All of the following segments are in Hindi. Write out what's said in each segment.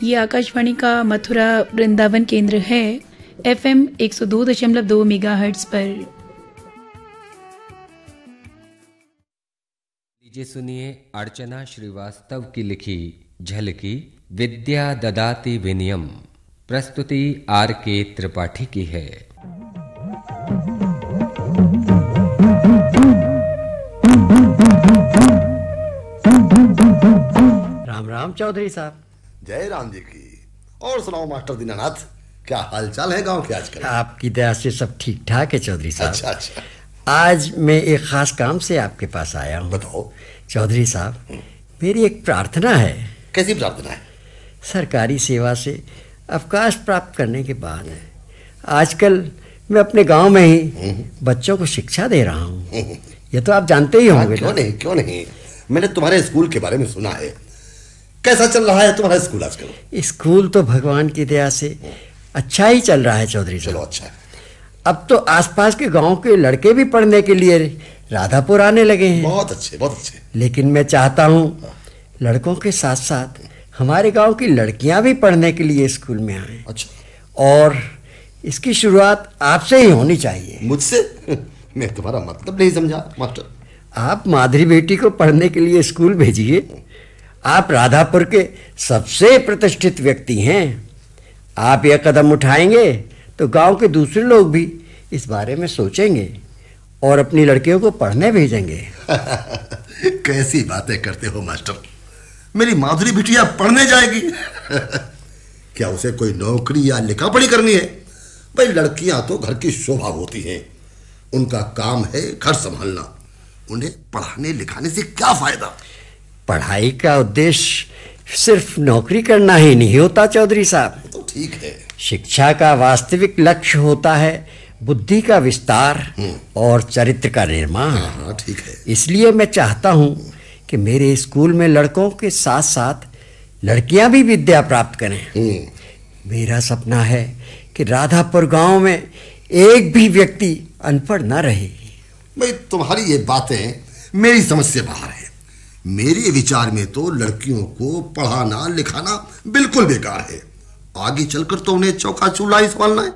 ये आकाशवाणी का मथुरा वृंदावन केंद्र है FM 102.2 मेगाहर्ट्ज पर। लीजिए सुनिए अर्चना श्रीवास्तव की लिखी झलकी विद्या ददाति विनयम। प्रस्तुति RK त्रिपाठी की है। राम राम चौधरी साहब। जय राम जी की। और सुनाओ मास्टर दीनानाथ, क्या हालचाल है गांव के आजकल? आपकी दया से सब ठीक ठाक है चौधरी साहब। अच्छा अच्छा। आज मैं एक खास काम से आपके पास आया हूँ। बताओ चौधरी साहब, मेरी एक प्रार्थना है। कैसी प्रार्थना है? सरकारी सेवा से अवकाश प्राप्त करने के बाद आजकल मैं अपने गांव में ही बच्चों को शिक्षा दे रहा हूँ। ये तो आप जानते ही होंगे। क्यों नहीं, मैंने तुम्हारे स्कूल के बारे में सुना है। कैसा चल रहा है तुम्हारा स्कूल आजकल? स्कूल तो भगवान की दया से अच्छा ही चल रहा है चौधरी साहब। चलो अच्छा है। अब तो आसपास के गांव के लड़के भी पढ़ने के लिए राधापुर आने लगे हैं। बहुत अच्छे बहुत अच्छे। लेकिन मैं चाहता हूँ लड़कों के साथ साथ हमारे गांव की लड़कियां भी पढ़ने के लिए स्कूल में आएं। अच्छा। और इसकी शुरुआत आपसे ही होनी चाहिए। मुझसे? मैं तुम्हारा मतलब नहीं समझा मास्टर। आप माधुरी बेटी को पढ़ने के लिए स्कूल भेजिए। आप राधापुर के सबसे प्रतिष्ठित व्यक्ति हैं। आप यह कदम उठाएंगे तो गांव के दूसरे लोग भी इस बारे में सोचेंगे और अपनी लड़कियों को पढ़ने भेजेंगे। कैसी बातें करते हो मास्टर। मेरी माधुरी बिटिया पढ़ने जाएगी? क्या उसे कोई नौकरी या लिखा पढ़ी करनी है? भाई लड़कियां तो घर की शोभा होती हैं। उनका काम है घर संभालना। उन्हें पढ़ाने लिखाने से क्या फायदा? पढ़ाई का उद्देश्य सिर्फ नौकरी करना ही नहीं होता चौधरी साहब। तो ठीक है। शिक्षा का वास्तविक लक्ष्य होता है बुद्धि का विस्तार और चरित्र का निर्माण। हाँ ठीक है। इसलिए मैं चाहता हूँ कि मेरे स्कूल में लड़कों के साथ साथ लड़कियां भी विद्या प्राप्त करें। मेरा सपना है कि राधापुर गांव में एक भी व्यक्ति अनपढ़ न रहे। भाई तुम्हारी ये बातें मेरी समझ से बाहर है। मेरे विचार में तो लड़कियों को पढ़ाना लिखाना बिल्कुल बेकार है। आगे चलकर तो उन्हें चौका चूल्हा ही संभालना है।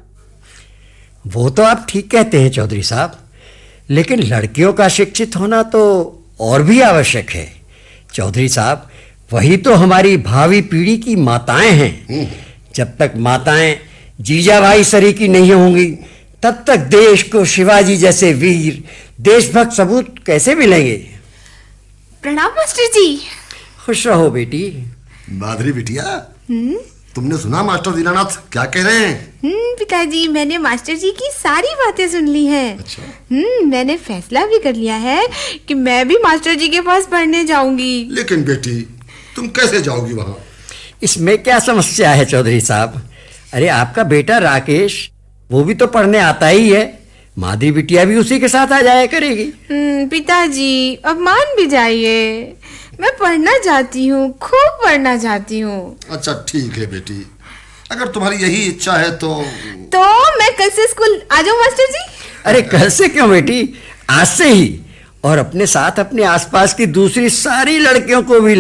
वो तो आप ठीक कहते हैं चौधरी साहब, लेकिन लड़कियों का शिक्षित होना तो और भी आवश्यक है। चौधरी साहब, वही तो हमारी भावी पीढ़ी की माताएं हैं। जब तक माताएं जीजा भाई सरीकी नहीं होंगी तब तक देश को शिवाजी जैसे वीर देशभक्त सबूत कैसे मिलेंगे? प्रणाम मास्टर जी। खुश रहो बेटी। माधुरी बिटिया, तुमने सुना मास्टर दीनानाथ क्या कह रहे हैं? पिताजी, मैंने मास्टर जी की सारी बातें सुन ली हैं। अच्छा। मैंने फैसला भी कर लिया है कि मैं भी मास्टर जी के पास पढ़ने जाऊंगी। लेकिन बेटी, तुम कैसे जाओगी वहां? इसमें क्या समस्या है चौधरी साहब? अरे आपका बेटा राकेश, वो भी तो पढ़ने आता ही है। माधुरी बिटिया भी उसी के साथ आ जाया करेगी। पिताजी, अब मान भी जाइए। मैं पढ़ना चाहती हूँ, खूब पढ़ना चाहती हूँ। अच्छा ठीक है बेटी, अगर तुम्हारी यही इच्छा है तो मैं कल से स्कूल आ जाऊँ मास्टर जी? अरे कल से क्यों बेटी, आज से ही। और अपने साथ अपने आसपास की दूसरी सारी लड़कियों को भी